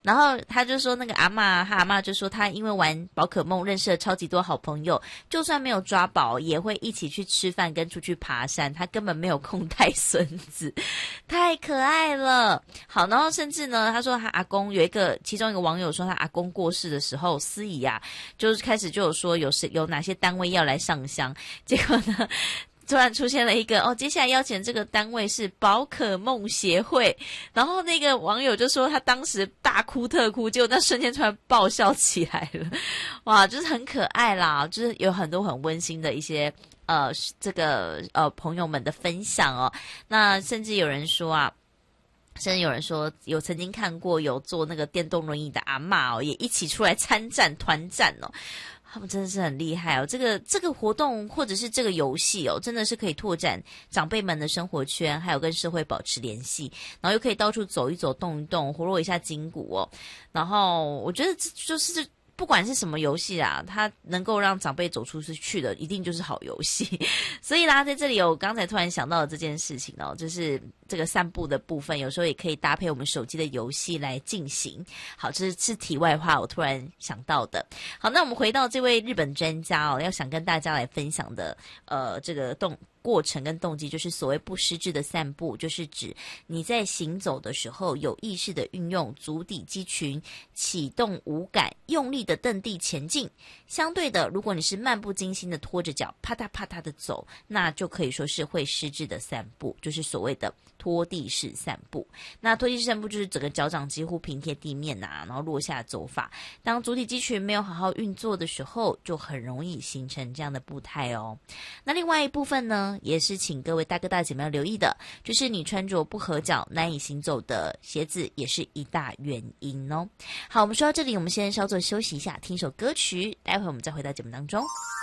然后他就说，那个阿嬷就说，他因为玩宝可梦认识了超级多好朋友，就算没有抓宝，也会一起去吃饭跟出去爬山。他根本没有空带孙子，太可爱了。好，然后甚至呢，他说他阿公其中一个网友说，他阿公过世的时候，司仪啊，就是开始就有说有哪些单位要来上香，结果呢，突然出现了一个接下来邀请这个单位是宝可梦协会，然后那个网友就说他当时大哭特哭，结果那瞬间突然爆笑起来了，哇，就是很可爱啦，就是有很多很温馨的一些朋友们的分享哦。那甚至有人说有曾经看过有坐那个电动轮椅的阿嬷哦，也一起出来参战团战哦。他们真的是很厉害哦！这个活动或者是这个游戏哦，真的是可以拓展长辈们的生活圈，还有跟社会保持联系，然后又可以到处走一走、动一动，活络一下筋骨哦。然后我觉得就是不管是什么游戏啊，它能够让长辈走出去的，一定就是好游戏。所以啦，在这里我刚才突然想到了这件事情哦，就是这个散步的部分，有时候也可以搭配我们手机的游戏来进行。好，这是题外话，我突然想到的。好，那我们回到这位日本专家哦，要想跟大家来分享的这个过程跟动机，就是所谓不失智的散步，就是指你在行走的时候有意识的运用足底肌群，启动五感，用力的蹬地前进。相对的，如果你是漫不经心的拖着脚啪嗒啪嗒的走，那就可以说是会失智的散步，就是所谓的拖地式散步。那拖地式散步就是整个脚掌几乎平贴地面啊，然后落下走法。当足底肌群没有好好运作的时候，就很容易形成这样的步态哦。那另外一部分呢，也是请各位大哥大姐们要留意的，就是你穿着不合脚难以行走的鞋子也是一大原因哦。好，我们说到这里，我们先稍作休息一下，听首歌曲，待会我们再回到节目当中。